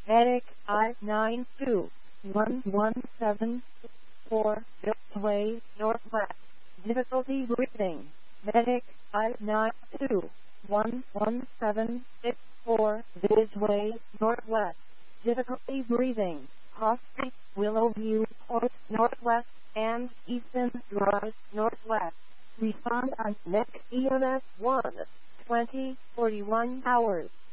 Medic I-92117 Way Northwest. Difficulty breathing. Medic I-92117 Way Northwest. Difficulty breathing. Hospital, Willowview Point Northwest, and Easton Drive Northwest. Respond on Medic EMS 1 2041 hours.